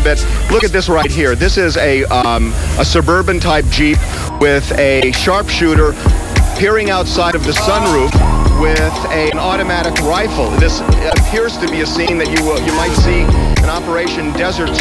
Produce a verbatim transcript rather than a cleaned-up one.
bit. Look at this right here. This is a um, a suburban type Jeep with a sharpshooter peering outside of the sunroof with a, an automatic rifle. This appears to be a scene that you uh, you might see in Operation Desert